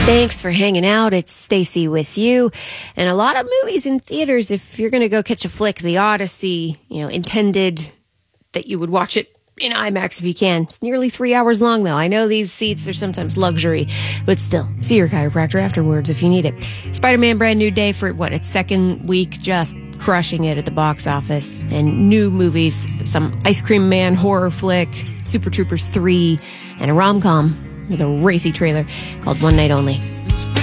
Thanks for hanging out. It's Stacy with you. And a lot of movies in theaters, if you're going to go catch a flick, The Odyssey, intended that you would watch it in IMAX if you can. It's nearly 3 hours long, though. I know these seats are sometimes luxury, but still, see your chiropractor afterwards if you need it. Spider-Man Brand New Day for, its second week, just crushing it at the box office. And new movies, some Ice Cream Man horror flick, Super Troopers 3, and a rom-com with a racy trailer called One Night Only.